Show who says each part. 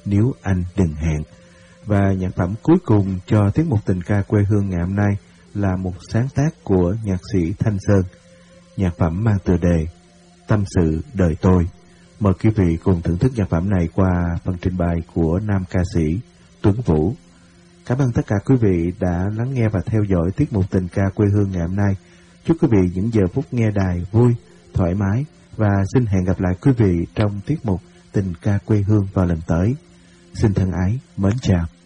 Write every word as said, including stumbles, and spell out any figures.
Speaker 1: Nếu Anh Đừng Hẹn. Và nhạc phẩm cuối cùng cho tiết mục tình ca quê hương ngày hôm nay là một sáng tác của nhạc sĩ Thanh Sơn. Nhạc phẩm mang tựa đề Tâm Sự Đời Tôi. Mời quý vị cùng thưởng thức nhạc phẩm này qua phần trình bày của nam ca sĩ Tuấn Vũ. Cảm ơn tất cả quý vị đã lắng nghe và theo dõi tiết mục tình ca quê hương ngày hôm nay. Chúc quý vị những giờ phút nghe đài vui, thoải mái và xin hẹn gặp lại quý vị trong tiết mục tình ca quê hương vào lần tới. Xin thân ái, mến chào.